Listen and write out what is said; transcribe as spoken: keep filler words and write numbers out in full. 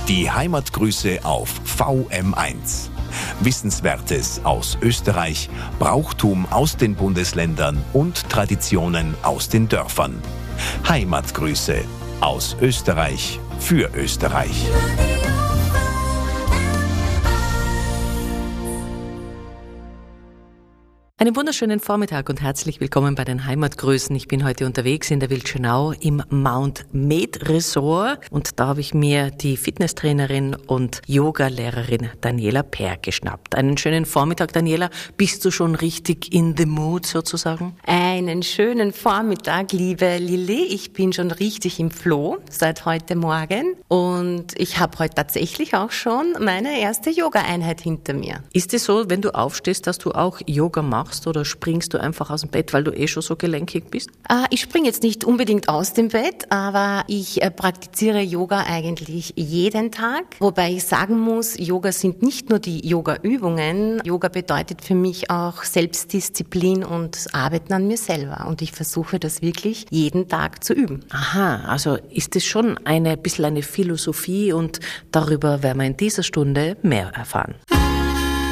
Die Heimatgrüße auf V M eins. Wissenswertes aus Österreich, Brauchtum aus den Bundesländern und Traditionen aus den Dörfern. Heimatgrüße aus Österreich für Österreich. Einen wunderschönen Vormittag und herzlich willkommen bei den Heimatgrüßen. Ich bin heute unterwegs in der Wildschönau im Mount Med Resort und da habe ich mir die Fitnesstrainerin und Yoga-Lehrerin Daniela Peer geschnappt. Einen schönen Vormittag, Daniela. Bist du schon richtig in the mood sozusagen? Einen schönen Vormittag, liebe Lilly. Ich bin schon richtig im Flow seit heute Morgen und ich habe heute tatsächlich auch schon meine erste Yoga-Einheit hinter mir. Ist es so, wenn du aufstehst, dass du auch Yoga machst? Oder springst du einfach aus dem Bett, weil du eh schon so gelenkig bist? Äh, ich springe jetzt nicht unbedingt aus dem Bett, aber ich äh, praktiziere Yoga eigentlich jeden Tag. Wobei ich sagen muss, Yoga sind nicht nur die Yoga-Übungen. Yoga bedeutet für mich auch Selbstdisziplin und Arbeiten an mir selber. Und ich versuche das wirklich jeden Tag zu üben. Aha, also ist es schon eine bisschen eine Philosophie und darüber werden wir in dieser Stunde mehr erfahren.